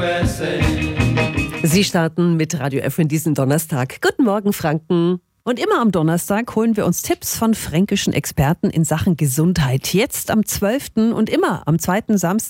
Sie starten mit Radio F in diesen Donnerstag. Guten Morgen, Franken. Und immer am Donnerstag holen wir uns Tipps von fränkischen Experten in Sachen Gesundheit. Jetzt am 12. und immer am zweiten Samstag